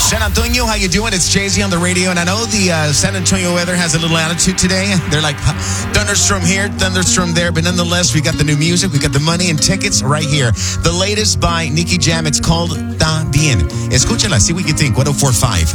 San Antonio, how you doing? It's Jay-Z on the radio, and I know the San Antonio weather has a little attitude today. They're like thunderstorm here, thunderstorm there, but nonetheless, we got the new music, we got the money and tickets right here. The latest by Nicky Jam, it's called Ta Bien. Escúchala, see what you think. 104.5